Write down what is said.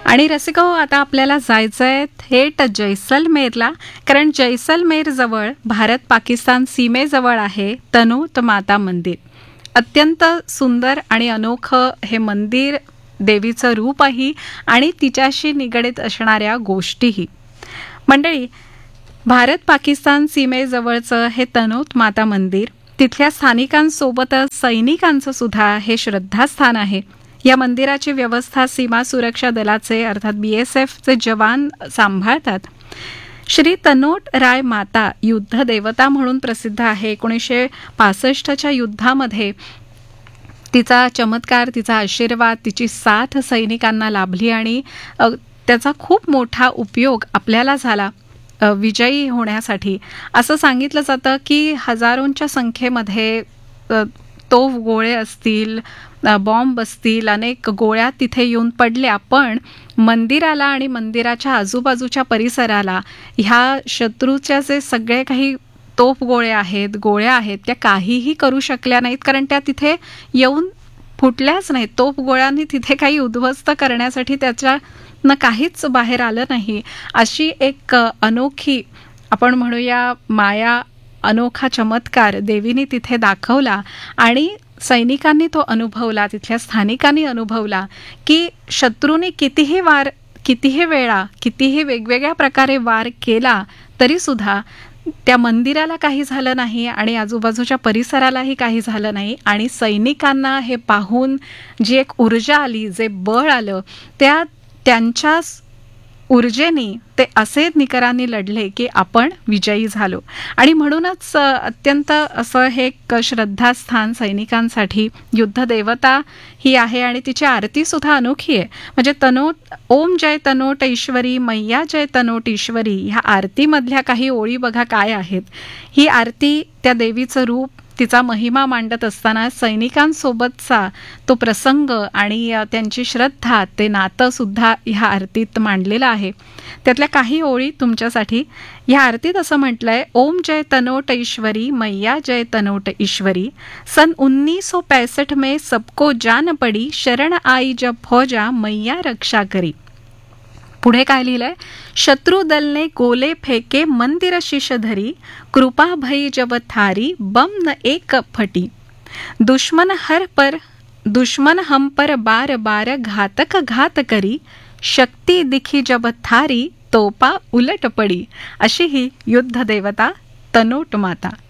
आणि रसिको, आता आपल्याला जायचंय थेट जैसलमेरला, कारण जैसलमेर जवळ भारत पाकिस्तान सीमेजवळ आहे तनोट माता मंदिर. अत्यंत सुंदर आणि अनोखं हे मंदिर, देवीचं रूपही आणि तिच्याशी निगडीत असणाऱ्या गोष्टीही. मंडळी, भारत पाकिस्तान सीमेजवळचं हे तनोट माता मंदिर तिथल्या स्थानिकांसोबतच सैनिकांचं सुद्धा हे श्रद्धास्थान आहे. या मंदिराची व्यवस्था सीमा सुरक्षा दलाचे अर्थात BSFचे जवान सांभाळतात. श्री तनोट राय माता युद्ध देवता म्हणून प्रसिद्ध आहे. 1965च्या युद्धामध्ये तिचा चमत्कार, तिचा आशीर्वाद, तिची साथ सैनिकांना लाभली आणि त्याचा खूप मोठा उपयोग आपल्याला झाला विजयी होण्यासाठी. असं सांगितलं जातं की हजारोंच्या संख्येमध्ये तोफ गोळे असतील, बॉम्ब असतील, अनेक गोळ्या तिथे येऊन पडल्या, पण मंदिराला आणि मंदिराच्या आजूबाजूच्या परिसराला ह्या शत्रूच्या जे सगळे काही तोफ गोळ्या आहेत त्या काहीही करू शकल्या नाहीत, कारण त्या तिथे येऊन फुटल्याच नाहीत. तोफ गोळ्यांनी तिथे काही उद्ध्वस्त करण्यासाठी त्याच्यानं काहीच बाहेर आलं नाही. अशी एक अनोखी, आपण म्हणूया माया, अनोखा चमत्कार देवीने तिथे दाखवला आणि सैनिकांनी तो अनुभवला, तिथल्या स्थानिकांनी अनुभवला की शत्रूने कितीही वेळा, कितीही वेगवेगळ्या प्रकारे वार केला तरी सुद्धा त्या मंदिराला काही झालं नाही आणि आजूबाजूच्या परिसरालाही काही झालं नाही. आणि सैनिकांना हे पाहून जी एक ऊर्जा आली, जे बळ आलं, त्यांच्या ऊर्जेने ते असे निकरांनी लढले की आपण विजयी झालो. आणि म्हणूनच अत्यंत असं हे एक श्रद्धास्थान सैनिकांसाठी युद्ध देवता ही आहे आणि तिची आरती सुद्धा अनोखी आहे. म्हणजे तनोट, ओम जय तनोट ईश्वरी, मैया जय तनोट ईश्वरी, ह्या आरतीमधल्या काही ओळी बघा काय आहेत. ही आरती त्या देवीचं रूप, तिचा महिमा मांडत असताना सैनिकांसोबतचा तो प्रसंग आणि त्यांची श्रद्धा, ते नातं सुद्धा ह्या आरतीत मांडलेलं आहे. त्यातल्या काही ओळी तुमच्यासाठी. ह्या आरतीत असं म्हटलंय, ओम जय तनोट ईश्वरी, मैया जय तनोट ईश्वरी, सन 1965 में सबको जान पड़ी, शरण आई जब फौजा, मैया रक्षा करी. पुढे काय लिहिलंय, शत्रु दल ने गोले फेके, मंदिर शीश धरी, कृपा भई जब थारी, बम न एक फटी, दुश्मन हम पर बार बार, घातक घात करी, शक्ती दिखी जब थारी, तोपा उलट पडी. अशी ही युद्ध देवता तनोट माता.